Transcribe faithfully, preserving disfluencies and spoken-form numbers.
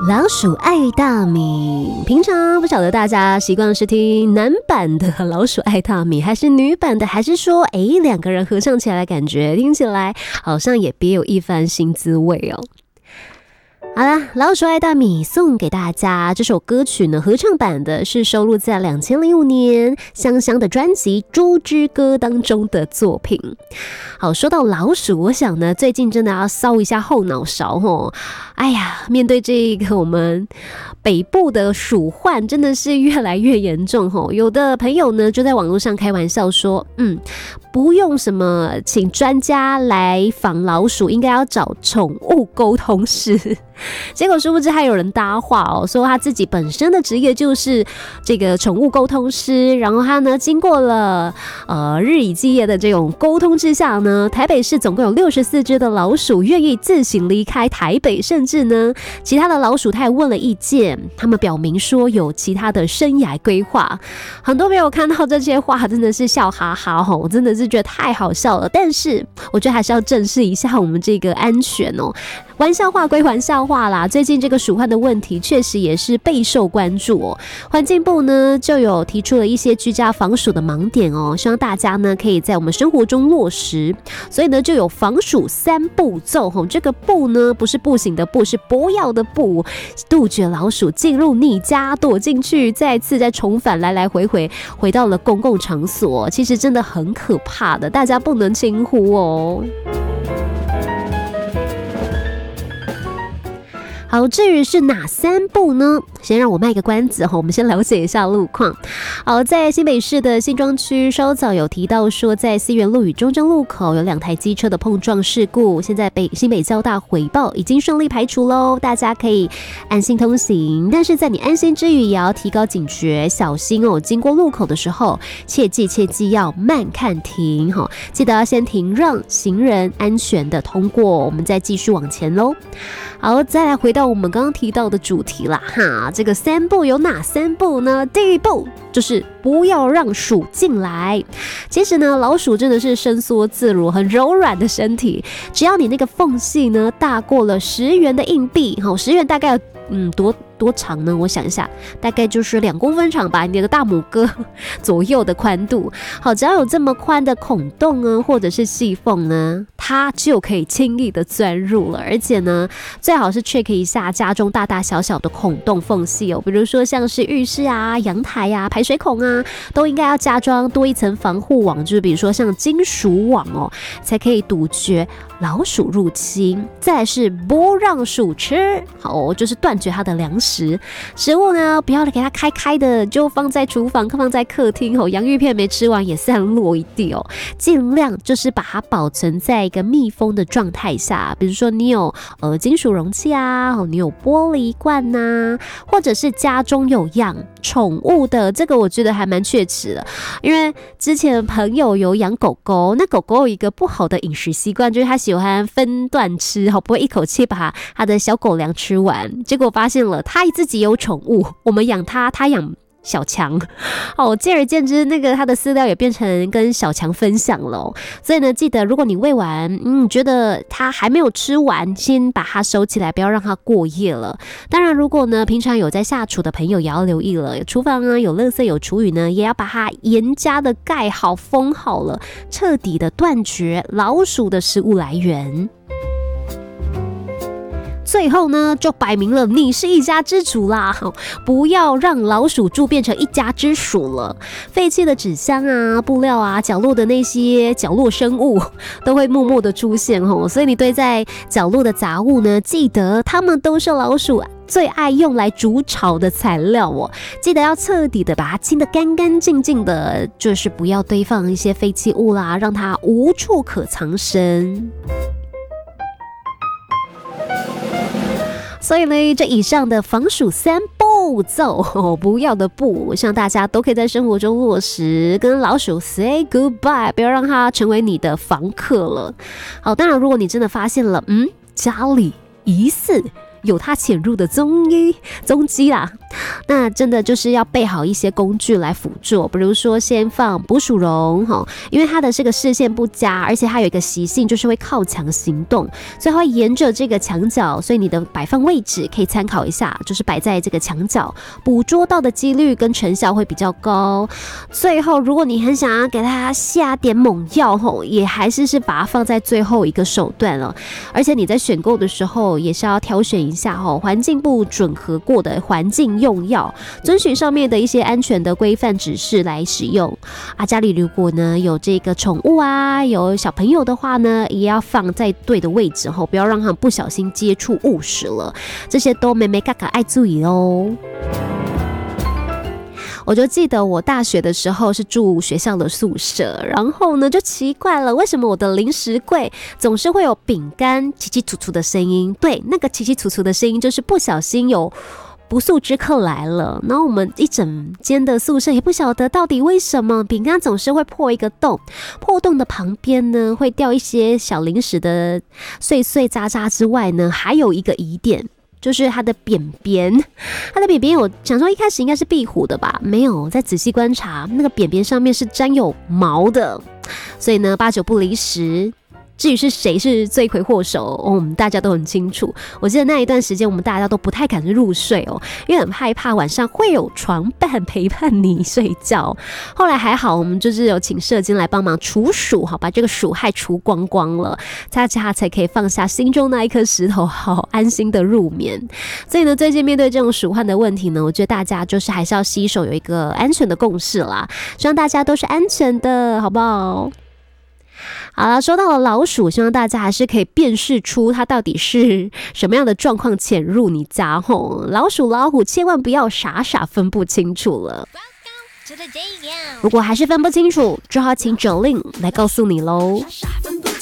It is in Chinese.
老鼠爱大米，平常不晓得大家习惯是听男版的老鼠爱大米，还是女版的，还是说诶两个人合唱起来感觉听起来好像也别有一番新滋味哦。好啦，老鼠爱大米送给大家。这首歌曲呢，合唱版的是收录在二零零五年香香的专辑《猪之歌》当中的作品。好，说到老鼠，我想呢，最近真的要烧一下后脑勺哦。哎呀，面对这个我们北部的鼠患，真的是越来越严重哦。有的朋友呢，就在网络上开玩笑说，嗯，不用什么请专家来防老鼠，应该要找宠物沟通师。结果殊不知还有人搭话哦，说他自己本身的职业就是这个宠物沟通师，然后他呢经过了呃日以继夜的这种沟通之下呢，台北市总共有六十四只的老鼠愿意自行离开台北，甚至呢其他的老鼠他还问了意见，他们表明说有其他的生涯规划。很多朋友看到这些话真的是笑哈哈哦，我真的是觉得太好笑了。但是我觉得还是要正视一下我们这个安全哦。玩笑话归玩笑话啦，最近这个鼠患的问题确实也是备受关注哦。环境部呢就有提出了一些居家防鼠的盲点哦，希望大家呢可以在我们生活中落实。所以呢就有防鼠三步骤哦，这个步呢不是步行的步，是不要的步，杜绝老鼠进入你家躲进去，再次再重返，来来回回回到了公共场所，其实真的很可怕的，大家不能轻忽哦。好，至于是哪三步呢？先让我卖个关子，我们先了解一下路况。好，在新北市的新庄区稍早有提到说，在思源路与中正路口有两台机车的碰撞事故，现在北新北交大回报已经顺利排除喽，大家可以安心通行。但是在你安心之余，也要提高警觉，小心哦。经过路口的时候，切记切记要慢看停，记得要先停让行人安全的通过，我们再继续往前喽。好，再来回到我们刚刚提到的主题啦，哈，这个三步有哪三步呢？第一步就是不要让鼠进来。其实呢，老鼠真的是伸缩自如、很柔软的身体，只要你那个缝隙呢大过了十元的硬币，好，十元大概有嗯多多长呢？我想一下，大概就是两公分长吧，你的大拇哥左右的宽度。好，只要有这么宽的孔洞呢，或者是细缝呢，它就可以轻易的钻入了。而且呢，最好是 check 一下家中大大小小的孔洞缝隙哦，比如说像是浴室啊、阳台啊、排水孔啊，都应该要加装多一层防护网，就是比如说像金属网哦，才可以杜绝老鼠入侵。再来是不让鼠吃，好，就是断绝它的粮食。食物呢，不要给它开开的，就放在厨房，放在客厅哦。洋芋片没吃完也散落一地哦，尽量就是把它保存在一个密封的状态下。比如说你有呃金属容器啊，你有玻璃罐呐、啊，或者是家中有养宠物的，这个我觉得还蛮确实的。因为之前朋友有养狗狗，那狗狗有一个不好的饮食习惯，就是它喜欢分段吃，不会一口气把它的小狗粮吃完。结果发现了，它自己有宠物，我们养它，它养小强，哦，见而见之，那个它的饲料也变成跟小强分享了、哦。所以呢，记得如果你喂完，嗯，觉得它还没有吃完，先把它收起来，不要让它过夜了。当然，如果呢平常有在下厨的朋友也要留意了，有厨房啊，有垃圾，有厨余呢，也要把它严加的盖好、封好了，彻底的断绝老鼠的食物来源。最后呢，就摆明了你是一家之主啦，不要让老鼠住变成一家之鼠了。废弃的纸箱啊、布料啊、角落的那些角落生物都会默默的出现哦，所以你堆在角落的杂物呢，记得它们都是老鼠最爱用来煮炒的材料哦，记得要彻底的把它清得干干净净的，就是不要堆放一些废弃物啦，让它无处可藏身。所以呢，这以上的防鼠三步骤、哦、不要的不，我希望大家都可以在生活中落实，跟老鼠 say goodbye， 不要让它成为你的房客了。好，当然如果你真的发现了，嗯，家里疑似有它潜入的踪迹踪迹啦。那真的就是要备好一些工具来辅助，比如说先放捕鼠笼，因为它的这个视线不佳，而且它有一个习性就是会靠墙行动，所以它会沿着这个墙角，所以你的摆放位置可以参考一下，就是摆在这个墙角，捕捉到的几率跟成效会比较高。最后如果你很想要给它下点猛药，也还是是把它放在最后一个手段了。而且你在选购的时候也是要挑选一下环境部准核过的环境用药，遵循上面的一些安全的规范指示来使用啊。家里如果呢有这个宠物啊，有小朋友的话呢，也要放在对的位置，不要让他们不小心接触误食了，这些都妹妹嘎嘎爱注意哦。我就记得我大学的时候是住学校的宿舍，然后呢就奇怪了，为什么我的零食柜总是会有饼干起起楚楚的声音？对，那个起起楚楚的声音就是不小心有不速之客来了，然后我们一整间的宿舍也不晓得到底为什么饼干总是会破一个洞，破洞的旁边呢会掉一些小零食的碎碎渣渣之外呢，还有一个疑点，就是它的扁扁，它的扁扁我想说一开始应该是壁虎的吧，没有，再仔细观察，那个扁扁上面是沾有毛的，所以呢八九不离十。至于是谁是罪魁祸首，哦，我们大家都很清楚。我记得那一段时间，我们大家都不太敢入睡哦，因为很害怕晚上会有床伴陪伴你睡觉。后来还好，我们就是有请社监来帮忙除鼠，好把这个鼠害除光光了，大家才可以放下心中那一颗石头，好安心的入眠。所以呢，最近面对这种鼠患的问题呢，我觉得大家就是还是要携手有一个安全的共识啦，希望大家都是安全的，好不好？好了，说到了老鼠，希望大家还是可以辨識出它到底是什么样的状况潜入你家吼。老鼠老虎千万不要傻傻分不清楚了。如果还是分不清楚，只好请Jolin来告诉你喽。